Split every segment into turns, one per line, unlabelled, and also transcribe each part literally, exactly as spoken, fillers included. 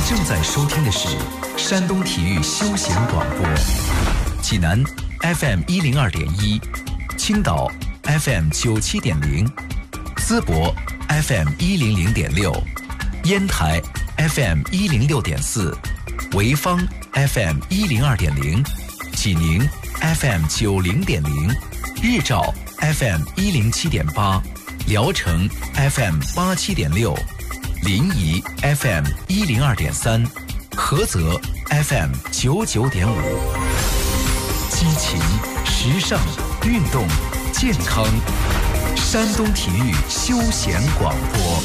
正在收听的是山东体育休闲广播，济南 F M 一零二点一，青岛 F M 九七点零，淄博 F M 一零零点六，烟台 F M 一零六点四，潍坊 F M 一零二点零，济宁 F M 九零点零，日照 F M 一零七点八，聊城 F M 八七点六，临沂 F M 一零二点三，菏泽 F M 九九点五。激情、时尚、运动、健康，山东体育休闲广播。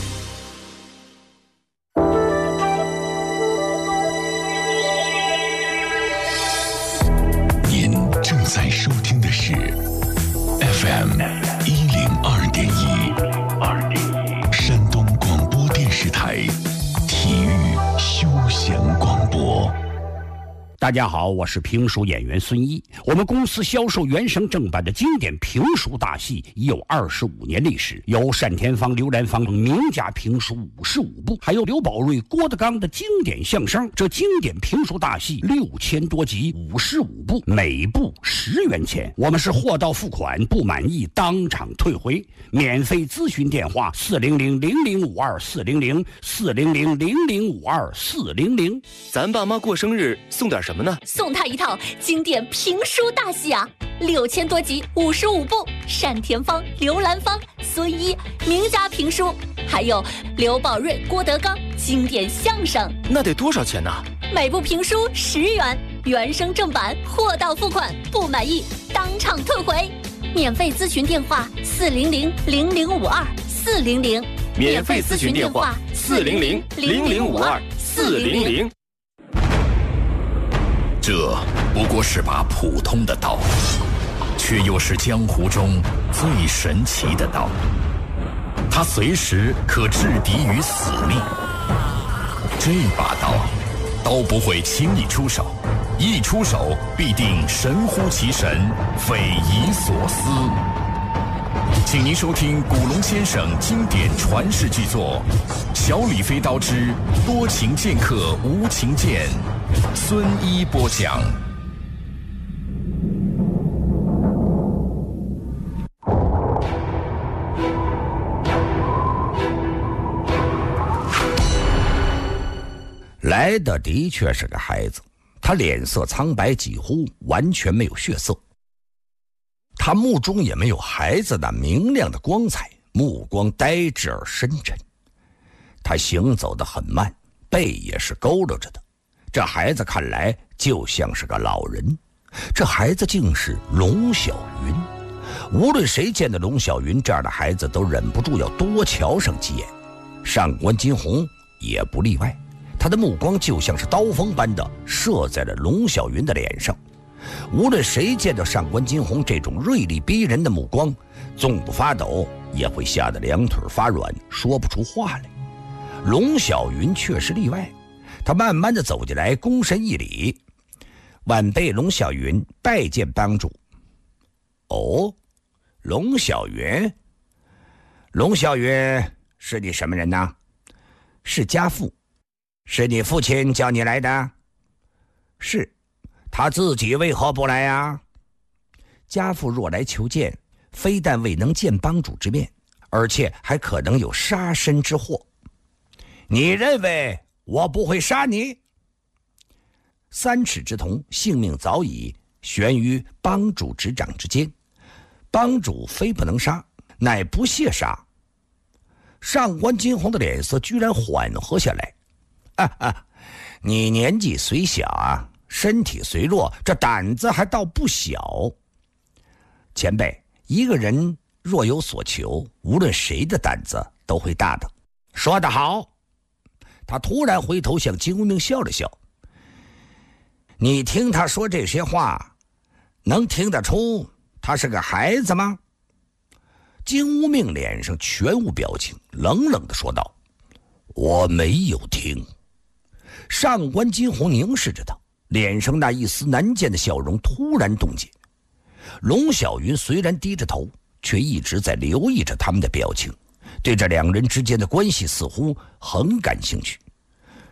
您正在收听的是 F M 一零二点一，山东广播电视台体育休闲广播。
大家好，我是评书演员孙一。我们公司销售原声正版的经典评书大戏已有二十五年历史，有单田芳、刘兰芳等名家评书五十五部，还有刘宝瑞、郭德纲的经典相声。这经典评书大戏六千多集，五十五部，每部十元钱。我们是货到付款，不满意当场退回。免费咨询电话：四零零零零五二四零零四零零零零五二四零零。
咱爸妈过生日送点什么呢？
送他一套经典评书大戏啊，六千多集，五十五部，单田芳、刘兰芳、孙一名家评书，还有刘宝瑞、郭德纲经典相声。
那得多少钱呢？
每部评书十元，原声正版，货到付款，不满意当场退回。免费咨询电话：四零零零零五二四零零。
免费咨询电话：四零零零零五二四零零。
这不过是把普通的刀，却又是江湖中最神奇的刀。它随时可制敌于死地。这把刀，刀不会轻易出手，一出手必定神乎其神，匪夷所思。请您收听古龙先生经典传世巨作《小李飞刀之多情剑客无情剑》，孙一播讲。
来的的确是个孩子，他脸色苍白，几乎完全没有血色。他目中也没有孩子那明亮的光彩，目光呆滞而深沉。他行走得很慢，背也是佝偻着的。这孩子看来就像是个老人。这孩子竟是龙小云。无论谁见到龙小云这样的孩子，都忍不住要多瞧上几眼。上官金虹也不例外，他的目光就像是刀锋般的射在了龙小云的脸上。无论谁见到上官金虹这种锐利逼人的目光，纵不发抖也会吓得两腿发软，说不出话来。龙小云却是例外，他慢慢地走进来，躬身一礼：“晚辈龙小云拜见帮主。”哦，龙小云，龙小云是你什么人呢？是家父。是你父亲叫你来的？是。他自己为何不来啊？家父若来求见，非但未能见帮主之面，而且还可能有杀身之祸。你认为我不会杀你？三尺之童，性命早已悬于帮主执掌之间，帮主非不能杀，乃不屑杀。上官金虹的脸色居然缓和下来。啊啊，你年纪虽小啊，身体虽弱，这胆子还倒不小。前辈，一个人若有所求，无论谁的胆子都会大的。说得好。他突然回头向金无命笑了笑。你听他说这些话，能听得出他是个孩子吗？金无命脸上全无表情，冷冷地说道：“我没有听。”上官金虹凝视着他，脸上那一丝难见的笑容突然冻结。龙小云虽然低着头，却一直在留意着他们的表情，对这两人之间的关系似乎很感兴趣。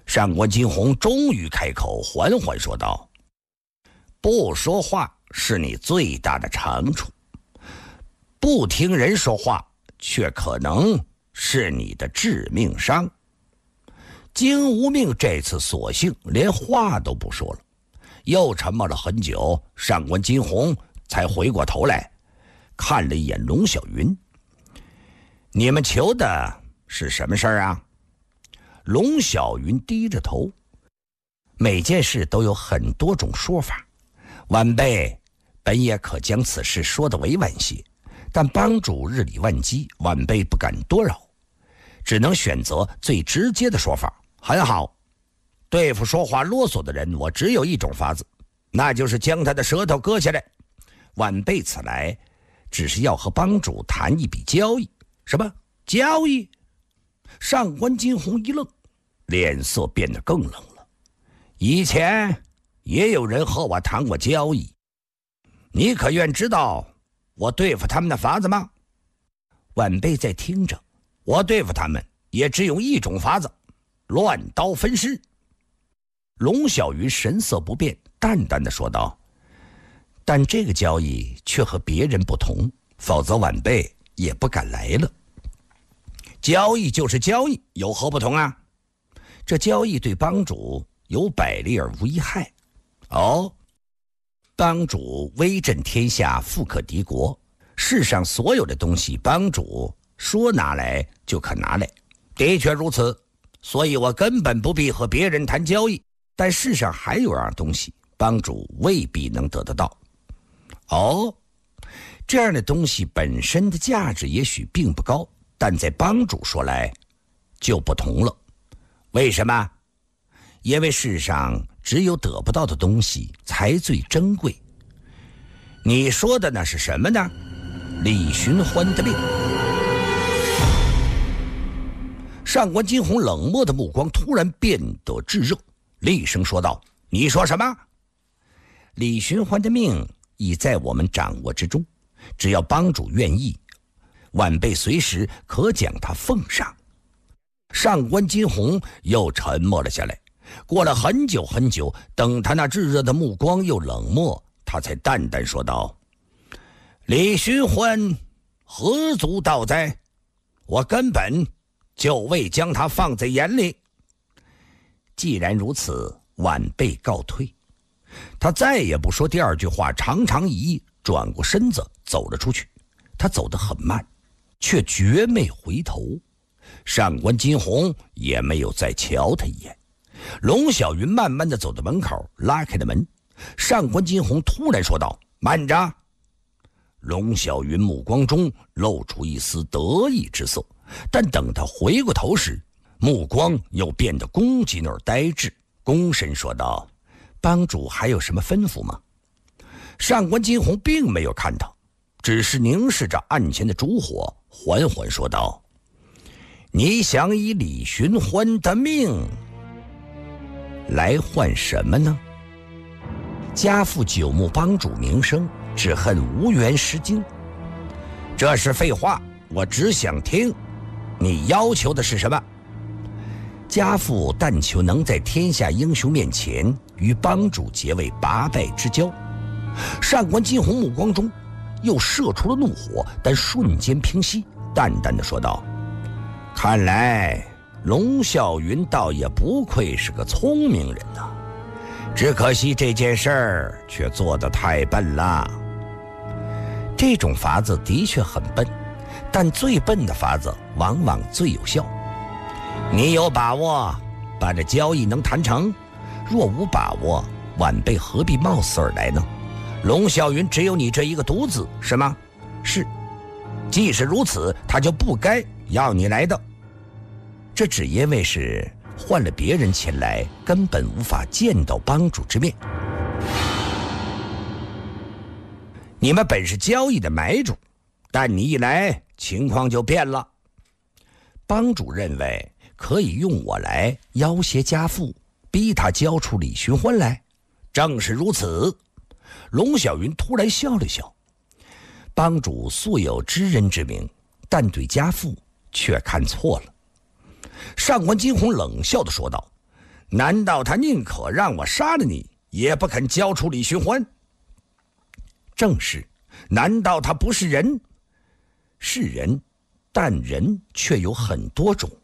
上官金鸿终于开口，缓缓说道：不说话是你最大的长处，不听人说话却可能是你的致命伤。金无命这次索性连话都不说了，又沉默了很久，上官金鸿才回过头来看了一眼龙小云。你们求的是什么事儿啊？龙小云低着头，每件事都有很多种说法，晚辈本也可将此事说得委婉些，但帮主日理万机，晚辈不敢多扰，只能选择最直接的说法。很好，对付说话啰嗦的人，我只有一种法子，那就是将他的舌头割下来。晚辈此来只是要和帮主谈一笔交易。什么交易？上官金鸿一愣，脸色变得更冷了。以前也有人和我谈过交易，你可愿知道我对付他们的法子吗？晚辈在听着，我对付他们也只有一种法子，乱刀分尸。龙小云神色不变，淡淡的说道：但这个交易却和别人不同，否则晚辈也不敢来了。交易就是交易，有何不同啊？这交易对帮主有百利而无一害。哦，帮主威震天下，富可敌国，世上所有的东西帮主说拿来就可拿来，的确如此，所以我根本不必和别人谈交易。但世上还有样东西帮主未必能得得到。哦，这样的东西本身的价值也许并不高，但在帮主说来就不同了。为什么？因为世上只有得不到的东西才最珍贵。你说的那是什么呢？李寻欢的命。上官金鸿冷漠的目光突然变得炙热，厉声说道：你说什么？李寻欢的命已在我们掌握之中，只要帮主愿意，晚辈随时可将他奉上。上官金鸿又沉默了下来，过了很久很久，等他那炙热的目光又冷漠，他才淡淡说道：李寻欢何足道哉？我根本就未将他放在眼里。既然如此，晚辈告退。他再也不说第二句话，长长一揖，转过身子走了出去。他走得很慢，却绝没回头。上官金鸿也没有再瞧他一眼。龙小云慢慢地走到门口，拉开了门。上官金鸿突然说道：慢着！龙小云目光中露出一丝得意之色，但等他回过头时，目光又变得恭敬而呆滞，躬身说道：帮主还有什么吩咐吗？上官金鸿并没有看他，只是凝视着案前的烛火，缓缓说道：你想以李寻欢的命来换什么呢？家父久慕帮主名声，只恨无缘失京。这是废话，我只想听你要求的是什么。家父但求能在天下英雄面前与帮主结为八拜之交。上官金鸿目光中又射出了怒火，但瞬间平息，淡淡的说道：看来龙啸云倒也不愧是个聪明人呐、啊，只可惜这件事儿却做得太笨了。这种法子的确很笨，但最笨的法子往往最有效。你有把握把这交易能谈成？若无把握，晚辈何必冒死而来呢？龙啸云只有你这一个独子，是吗？是。既是如此，他就不该要你来的。这只因为是换了别人前来，根本无法见到帮主之面。你们本是交易的买主，但你一来，情况就变了。帮主认为可以用我来要挟家父，逼他交出李寻欢来。正是如此。龙啸云突然笑了笑，帮主素有知人之明，但对家父却看错了。上官金鸿冷笑地说道： 难道他宁可让我杀了你，也不肯交出李寻欢？正是，难道他不是人？是人，但人却有很多种。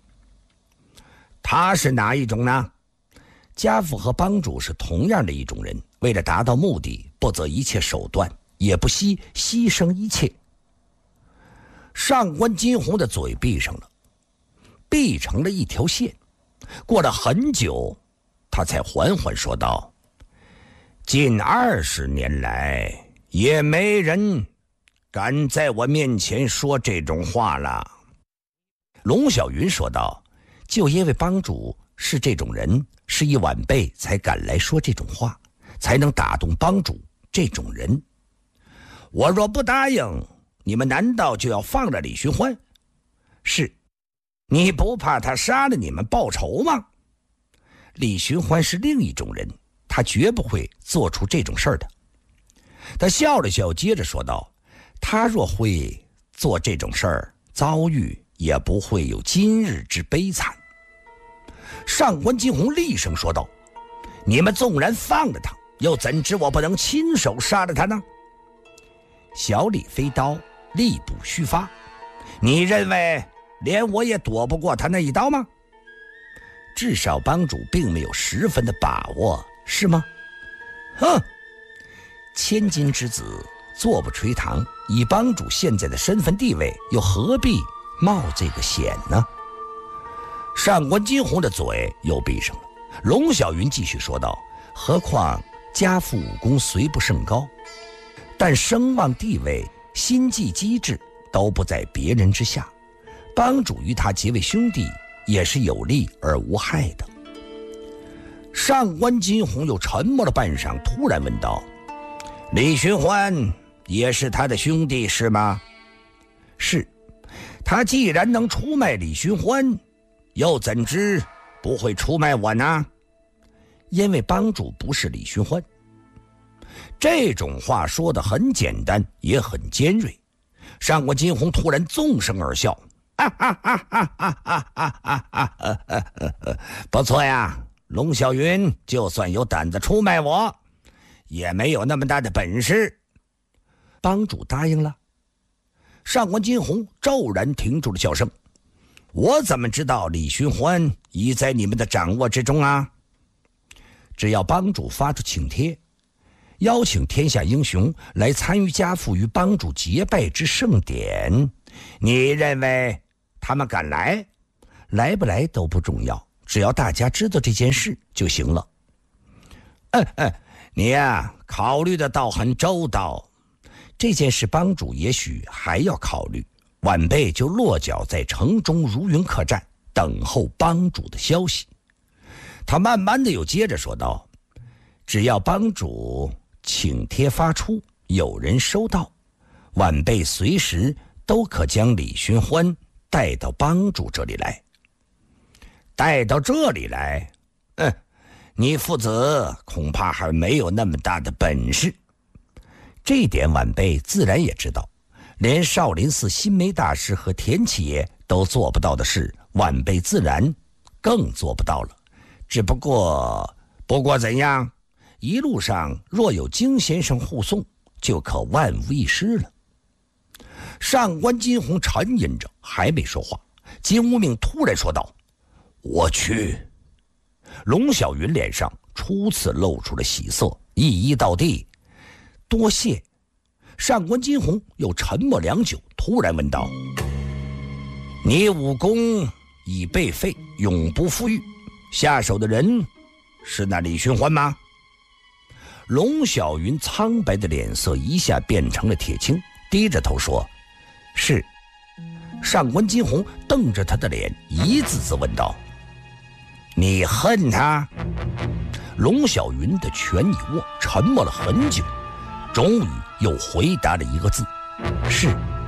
他是哪一种呢？家父和帮主是同样的一种人，为了达到目的，不择一切手段，也不惜牺牲一切。上官金虹的嘴闭上了，闭成了一条线。过了很久，他才缓缓说道：近二十年来，也没人敢在我面前说这种话了。龙小云说道：就因为帮主是这种人，是一晚辈才敢来说这种话，才能打动帮主这种人。我若不答应，你们难道就要放了李寻欢？是，你不怕他杀了你们报仇吗？李寻欢是另一种人，他绝不会做出这种事儿的。他笑了笑，接着说道：他若会做这种事儿，遭遇也不会有今日之悲惨。上官金虹厉声说道：你们纵然放了他，又怎知我不能亲手杀了他呢？小李飞刀，力不虚发，你认为连我也躲不过他那一刀吗？至少帮主并没有十分的把握，是吗？哼！千金之子坐不垂堂，以帮主现在的身份地位，又何必冒这个险呢？上官金虹的嘴又闭上了。龙小云继续说道：何况家父武功虽不甚高，但声望地位、心计机智都不在别人之下，帮主与他结为兄弟，也是有利而无害的。上官金虹又沉默了半晌，突然问道：李寻欢也是他的兄弟是吗？是。他既然能出卖李寻欢，又怎知不会出卖我呢？因为帮主不是李寻欢。这种话说得很简单，也很尖锐。上官金虹突然纵声而笑：哈哈哈哈哈哈哈哈！不错呀，龙小云就算有胆子出卖我，也没有那么大的本事。帮主答应了。上官金虹骤然停住了笑声：我怎么知道李寻欢已在你们的掌握之中啊？只要帮主发出请帖，邀请天下英雄来参与家父与帮主结拜之盛典，你认为他们敢来？来不来都不重要，只要大家知道这件事就行了。嗯嗯，你呀、啊，考虑的倒很周到。这件事帮主也许还要考虑，晚辈就落脚在城中如云客栈，等候帮主的消息。他慢慢的又接着说道：只要帮主请帖发出，有人收到，晚辈随时都可将李寻欢带到帮主这里来。带到这里来？嗯，你父子恐怕还没有那么大的本事。这一点晚辈自然也知道，连少林寺心梅大师和田七爷都做不到的事，晚辈自然更做不到了。只不过不过怎样，一路上若有金先生护送，就可万无一失了。上官金虹沉吟着还没说话，金无命突然说道：我去。龙小云脸上初次露出了喜色，一一道地：多谢。上官金虹又沉默良久，突然问道：你武功已被废，永不复遇，下手的人是那李寻欢吗？龙小云苍白的脸色一下变成了铁青，低着头说：是。上官金虹瞪着他的脸，一字字问道：你恨他？龙小云的拳一握，沉默了很久，终于又回答了一个字：是。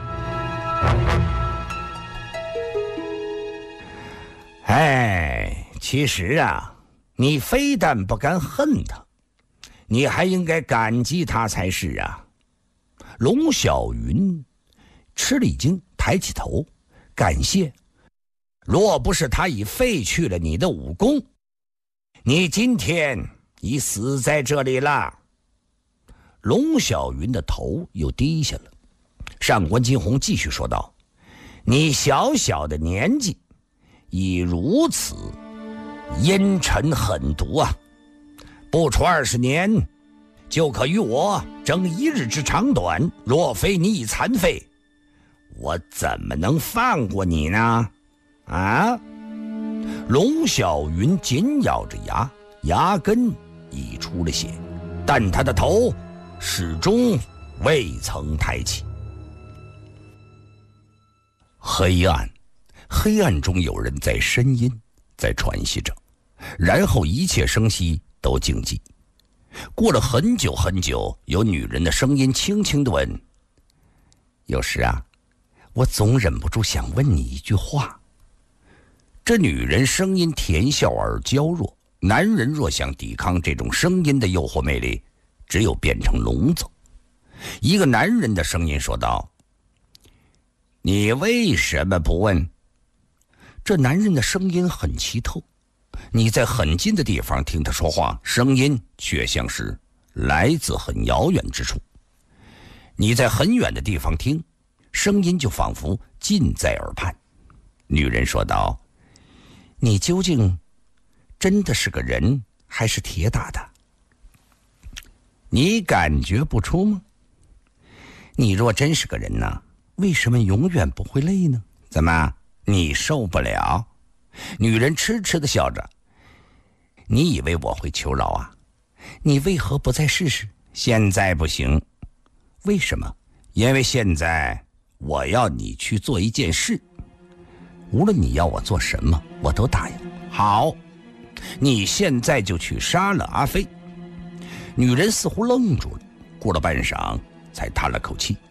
哎，其实啊，你非但不该恨他，你还应该感激他才是啊。龙小云吃了一惊，抬起头：感谢？若不是他已废去了你的武功， 你今天已死在这里了。龙小云的头又低下了。上官金鸿继续说道：你小小的年纪已如此阴沉狠毒啊，不出二十年就可与我争一日之长短，若非你已残废，我怎么能放过你呢？啊！龙小云紧咬着牙，牙根已出了血，但他的头始终未曾抬起。黑暗，黑暗中有人在呻吟，在喘息着，然后一切声息都静寂。过了很久很久，有女人的声音轻轻地问：有时啊，我总忍不住想问你一句话。这女人声音甜笑而娇弱，男人若想抵抗这种声音的诱惑魅力，只有变成聋子。一个男人的声音说道：你为什么不问？这男人的声音很奇特，你在很近的地方听他说话，声音却像是来自很遥远之处；你在很远的地方听，声音就仿佛近在耳畔。女人说道：你究竟真的是个人还是铁打的？你感觉不出吗？你若真是个人呢，为什么永远不会累呢？怎么，你受不了？女人痴痴地笑着。你以为我会求饶啊？你为何不再试试？现在不行。为什么？因为现在我要你去做一件事，无论你要我做什么，我都答应。好，你现在就去杀了阿飞。女人似乎愣住了，过了半晌才叹了口气。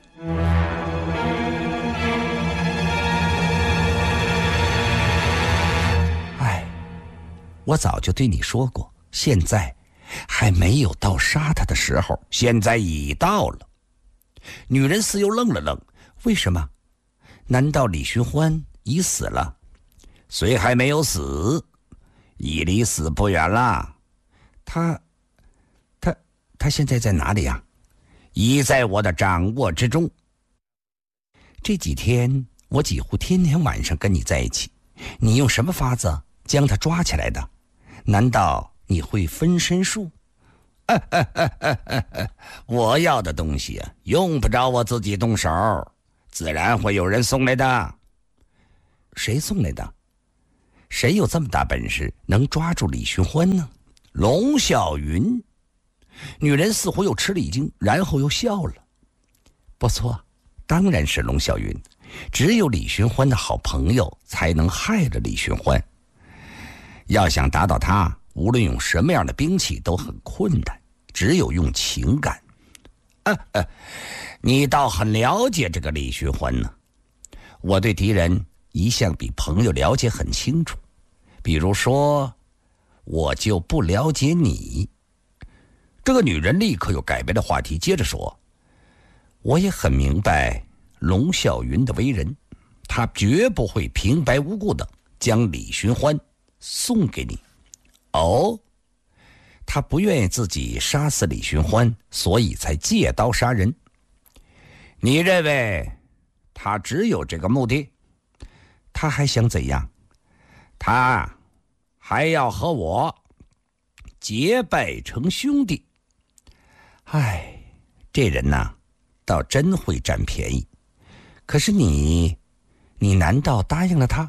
哎，我早就对你说过，现在还没有到杀他的时候，现在已到了。女人似又愣了愣，为什么？难道李寻欢已死了？虽还没有死，已离死不远了。他他他现在在哪里啊？已在我的掌握之中。这几天我几乎天天晚上跟你在一起，你用什么法子将他抓起来的？难道你会分身术？啊啊啊啊啊啊、我要的东西啊，用不着我自己动手，自然会有人送来的。谁送来的？谁有这么大本事能抓住李寻欢呢？龙小云。女人似乎又吃了一惊，然后又笑了。不错，当然是龙小云。只有李寻欢的好朋友才能害了李寻欢。要想打倒他，无论用什么样的兵器都很困难，只有用情感。啊啊，你倒很了解这个李寻欢呢。我对敌人一向比朋友了解很清楚。比如说，我就不了解你。这个女人立刻又改变了话题，接着说：我也很明白龙啸云的为人，他绝不会平白无故的将李寻欢送给你。哦，他不愿意自己杀死李寻欢，所以才借刀杀人。你认为他只有这个目的？他还想怎样？他还要和我结拜成兄弟。唉，这人呐，倒真会占便宜。可是你，你难道答应了他？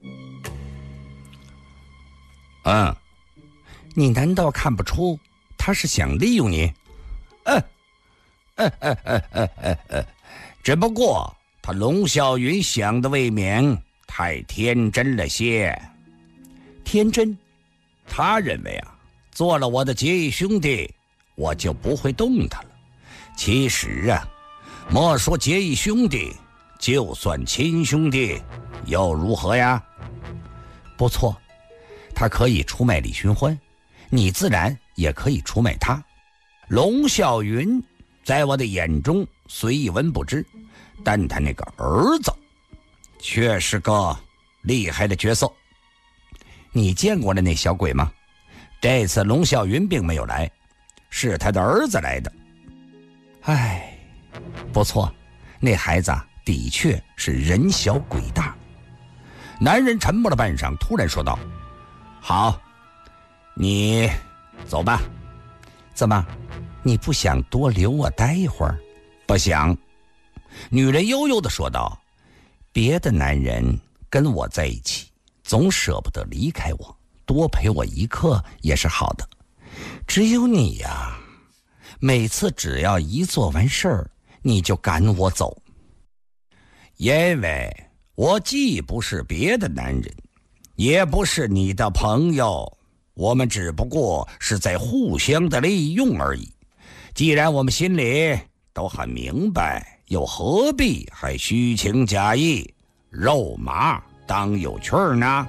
嗯，你难道看不出他是想利用你？嗯，嗯嗯嗯嗯嗯嗯，只不过他龙啸云想的未免太天真了些。天真？他认为啊，做了我的结义兄弟，我就不会动他了。其实啊，莫说结义兄弟，就算亲兄弟又如何呀？不错，他可以出卖李寻欢，你自然也可以出卖他。龙啸云在我的眼中虽一文不值，但他那个儿子却是个厉害的角色。你见过了那小鬼吗？ 这次龙啸云并没有来，是他的儿子来的。唉，不错，那孩子的确是人小鬼大。男人沉默了半晌，突然说道：好，你走吧。怎么，你不想多留我待一会儿？不想。女人悠悠地说道：别的男人跟我在一起，总舍不得离开我，多陪我一刻也是好的。只有你呀，每次只要一做完事儿，你就赶我走。因为我既不是别的男人，也不是你的朋友，我们只不过是在互相的利用而已。既然我们心里都很明白，又何必还虚情假意，肉麻当有趣儿呢？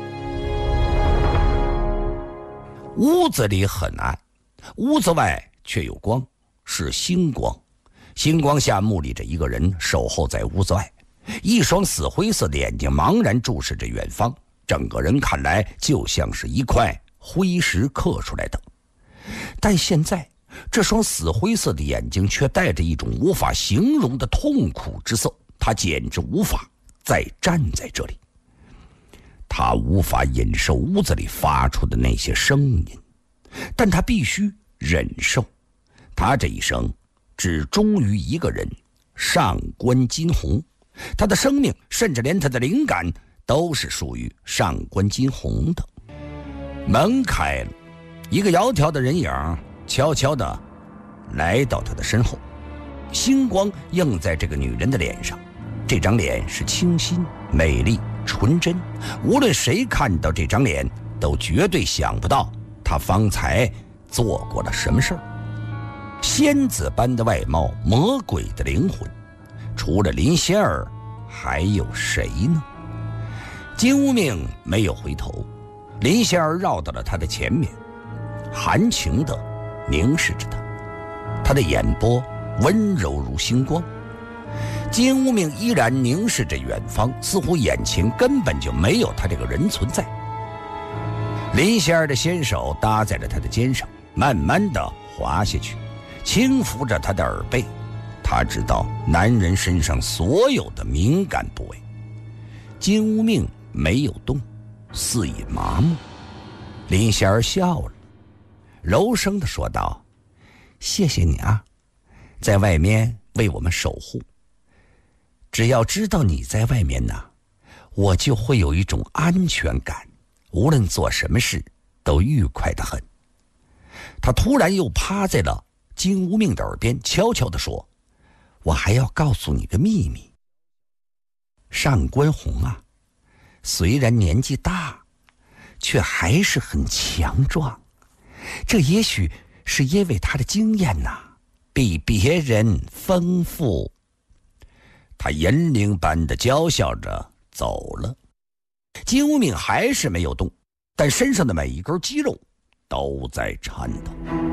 屋子里很暗，屋子外却有光，是星光。星光下幕立着一个人，守候在屋子外，一双死灰色的眼睛茫然注视着远方，整个人看来就像是一块灰石刻出来的。但现在这双死灰色的眼睛却带着一种无法形容的痛苦之色，他简直无法再站在这里。他无法忍受屋子里发出的那些声音，但他必须忍受。他这一生只忠于一个人，上官金鸿。他的生命，甚至连他的灵感，都是属于上官金鸿的。门开了，一个窈窕的人影悄悄地来到他的身后，星光映在这个女人的脸上。这张脸是清新、美丽、纯真，无论谁看到这张脸，都绝对想不到她方才做过了什么事儿。仙子般的外貌，魔鬼的灵魂，除了林仙儿，还有谁呢？金无命没有回头，林仙儿绕到了他的前面，含情地凝视着他，他的眼波温柔如星光。金无命依然凝视着远方，似乎眼前根本就没有他这个人存在。林仙儿的纤手搭在了他的肩上，慢慢地滑下去，轻抚着他的耳背。他知道男人身上所有的敏感部位。金无命没有动，似已麻木。林仙儿笑了，柔声地说道：谢谢你啊，在外面为我们守护。只要知道你在外面呢，我就会有一种安全感，无论做什么事都愉快得很。他突然又趴在了金无命的耳边，悄悄地说：我还要告诉你个秘密。上官鸿啊，虽然年纪大，却还是很强壮。这也许是因为他的经验呐、啊，比别人丰富。他银铃般的娇笑着走了。金无命还是没有动，但身上的每一根肌肉都在颤抖。